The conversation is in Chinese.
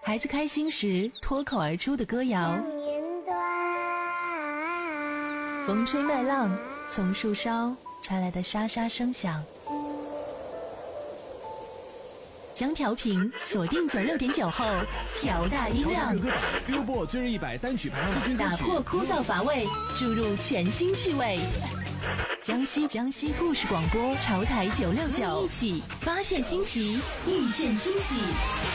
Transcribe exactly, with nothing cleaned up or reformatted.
孩子开心时脱口而出的歌谣，风吹麦浪，从树梢传来的沙沙声响。将调频锁定九六点九后，调大音量， Billboard 最热一百单曲排行季军歌曲， 打破枯燥乏味，注入全新趣味。江西江西故事广播潮台九六九，一起发现新奇，遇见惊喜。